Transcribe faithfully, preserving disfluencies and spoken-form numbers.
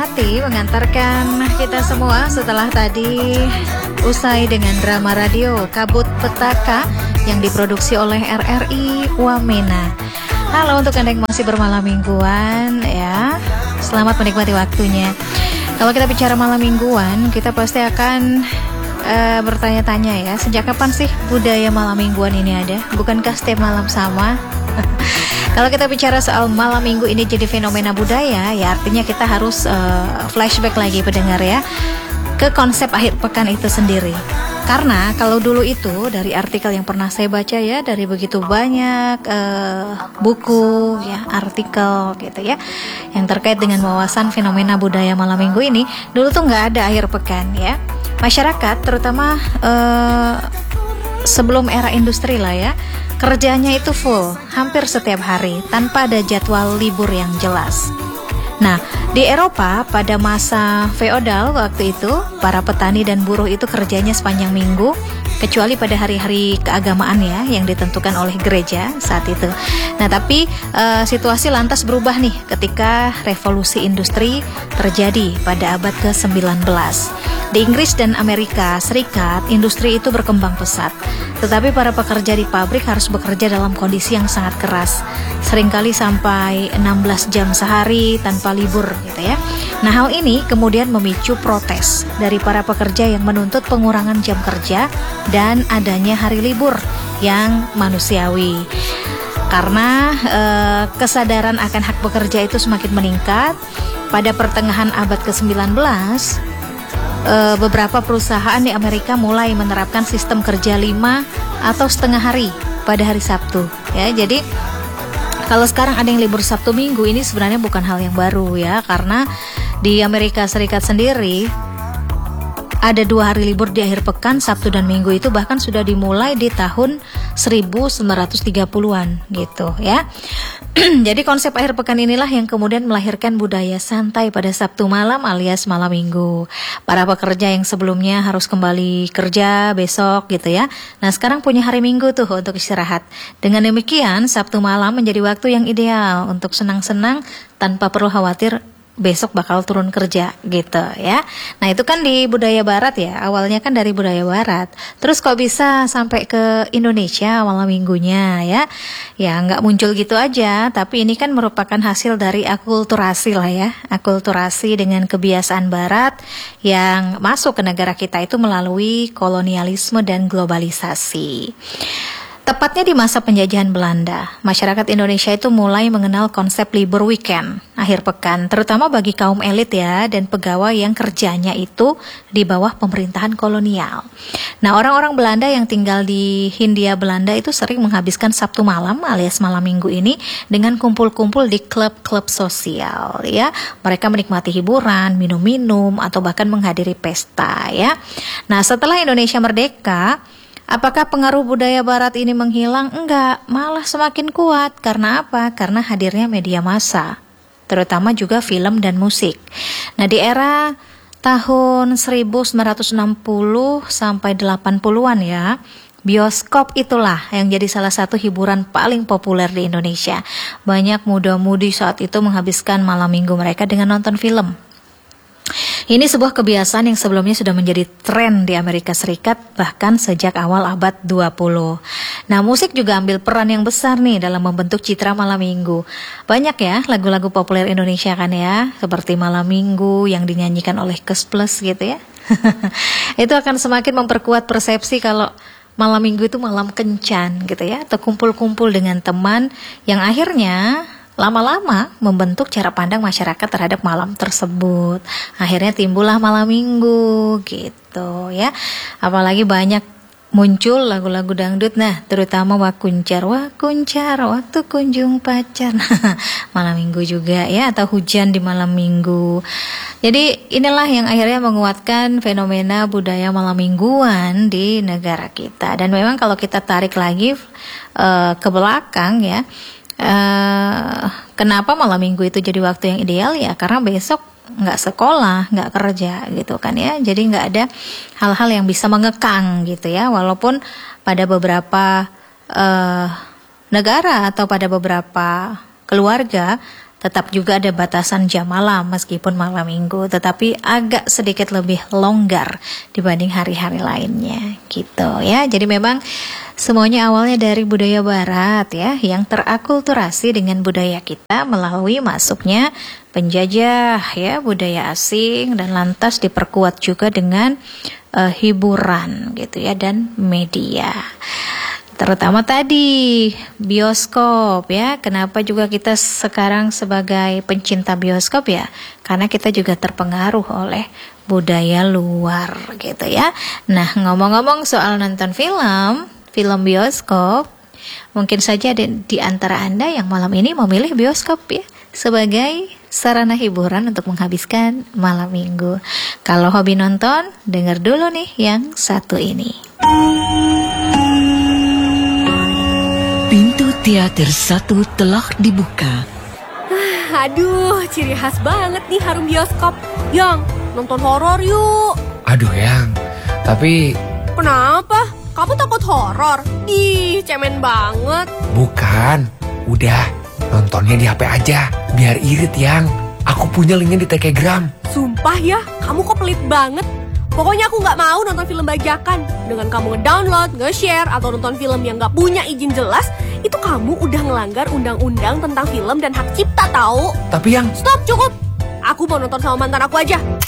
Hati mengantarkan kita semua setelah tadi usai dengan drama radio Kabut Petaka yang diproduksi oleh R R I Wamena. Halo untuk Anda yang masih bermalam mingguan ya, selamat menikmati waktunya. Kalau kita bicara malam mingguan, kita pasti akan uh, bertanya-tanya ya, sejak kapan sih budaya malam mingguan ini ada? Bukankah setiap malam sama? Kalau kita bicara soal malam minggu ini jadi fenomena budaya, ya artinya kita harus uh, flashback lagi pendengar ya, ke konsep akhir pekan itu sendiri. Karena kalau dulu itu dari artikel yang pernah saya baca ya, dari begitu banyak uh, buku ya, artikel gitu ya, yang terkait dengan wawasan fenomena budaya malam minggu ini, dulu tuh nggak ada akhir pekan ya. Masyarakat terutama uh, sebelum era industri lah ya, kerjanya itu full, hampir setiap hari, tanpa ada jadwal libur yang jelas. Nah, di Eropa pada masa feodal waktu itu, para petani dan buruh itu kerjanya sepanjang minggu, kecuali pada hari-hari keagamaan ya, yang ditentukan oleh gereja saat itu. Nah, tapi e, situasi lantas berubah nih ketika revolusi industri terjadi pada abad ke sembilan belas. Di Inggris dan Amerika Serikat, industri itu berkembang pesat. Tetapi para pekerja di pabrik harus bekerja dalam kondisi yang sangat keras, seringkali sampai enam belas jam sehari tanpa libur gitu ya. Nah, hal ini kemudian memicu protes dari para pekerja yang menuntut pengurangan jam kerja dan adanya hari libur yang manusiawi. Karena eh, kesadaran akan hak bekerja itu semakin meningkat, pada pertengahan abad ke sembilan belas Uh, beberapa perusahaan di Amerika mulai menerapkan sistem kerja lima atau setengah hari pada hari Sabtu ya. Jadi kalau sekarang ada yang libur Sabtu Minggu, ini sebenarnya bukan hal yang baru ya, karena di Amerika Serikat sendiri ada dua hari libur di akhir pekan, Sabtu dan Minggu itu bahkan sudah dimulai di tahun seribu sembilan ratus tiga puluhan gitu ya. Jadi konsep akhir pekan inilah yang kemudian melahirkan budaya santai pada Sabtu malam alias malam Minggu. Para pekerja yang sebelumnya harus kembali kerja besok gitu ya, nah sekarang punya hari Minggu tuh untuk istirahat. Dengan demikian Sabtu malam menjadi waktu yang ideal untuk senang-senang tanpa perlu khawatir besok bakal turun kerja gitu ya. Nah itu kan di budaya barat ya, awalnya kan dari budaya barat. Terus kok bisa sampai ke Indonesia malam minggunya ya? Ya nggak muncul gitu aja, tapi ini kan merupakan hasil dari akulturasi lah ya, akulturasi dengan kebiasaan barat yang masuk ke negara kita itu melalui kolonialisme dan globalisasi. Tepatnya di masa penjajahan Belanda, masyarakat Indonesia itu mulai mengenal konsep libur weekend, akhir pekan, terutama bagi kaum elit ya, dan pegawai yang kerjanya itu di bawah pemerintahan kolonial. Nah, orang-orang Belanda yang tinggal di Hindia Belanda itu sering menghabiskan Sabtu malam alias malam Minggu ini dengan kumpul-kumpul di klub-klub sosial ya. Mereka menikmati hiburan, minum-minum, atau bahkan menghadiri pesta ya. Nah, setelah Indonesia merdeka, apakah pengaruh budaya barat ini menghilang? Enggak, malah semakin kuat. Karena apa? Karena hadirnya media massa, terutama juga film dan musik. Nah, di era tahun seribu sembilan ratus enam puluh sampai delapan puluhan ya, bioskop itulah yang jadi salah satu hiburan paling populer di Indonesia. Banyak muda-mudi saat itu menghabiskan malam minggu mereka dengan nonton film. Ini sebuah kebiasaan yang sebelumnya sudah menjadi tren di Amerika Serikat bahkan sejak awal abad dua puluh. Nah, musik juga ambil peran yang besar nih dalam membentuk citra malam minggu. Banyak ya lagu-lagu populer Indonesia kan ya, seperti Malam Minggu yang dinyanyikan oleh Kes Plus gitu ya. Itu akan semakin memperkuat persepsi kalau malam minggu itu malam kencan gitu ya, atau kumpul-kumpul dengan teman, yang akhirnya lama-lama membentuk cara pandang masyarakat terhadap malam tersebut. Akhirnya timbullah malam minggu gitu ya. Apalagi banyak muncul lagu-lagu dangdut, nah terutama Wakuncar, Wakuncar waktu kunjung pacar. Malam minggu juga ya, atau Hujan di malam minggu. Jadi inilah yang akhirnya menguatkan fenomena budaya malam mingguan di negara kita. Dan memang kalau kita tarik lagi uh, ke belakang ya, Uh, kenapa malam minggu itu jadi waktu yang ideal ya? Karena besok nggak sekolah, nggak kerja gitu kan ya. Jadi nggak ada hal-hal yang bisa mengekang gitu ya. Walaupun pada beberapa uh, negara atau pada beberapa keluarga Tetap juga ada batasan jam malam meskipun malam minggu, tetapi agak sedikit lebih longgar dibanding hari-hari lainnya gitu ya. Jadi memang semuanya awalnya dari budaya barat ya, yang terakulturasi dengan budaya kita melalui masuknya penjajah ya, budaya asing, dan lantas diperkuat juga dengan uh, hiburan gitu ya, dan media. Terutama tadi bioskop ya. Kenapa juga kita sekarang sebagai pencinta bioskop ya? Karena kita juga terpengaruh oleh budaya luar gitu ya. Nah, ngomong-ngomong soal nonton film, film bioskop, mungkin saja di, di antara Anda yang malam ini memilih bioskop ya sebagai sarana hiburan untuk menghabiskan malam minggu. Kalau hobi nonton, dengar dulu nih yang satu ini. Pintu teater satu telah dibuka. Aduh, ciri khas banget nih harum bioskop. Yang, nonton horor yuk. Aduh Yang, tapi... Kenapa? Kamu takut horor? Ih, cemen banget. Bukan, udah nontonnya di H P aja, biar irit Yang. Aku punya linknya di Telegram. Sumpah ya, kamu kok pelit banget. Pokoknya aku gak mau nonton film bajakan. Dengan kamu ngedownload, nge-share, atau nonton film yang gak punya izin jelas, itu kamu udah ngelanggar undang-undang tentang film dan hak cipta tahu. Tapi Yang... Stop, cukup. Aku mau nonton sama mantan aku aja.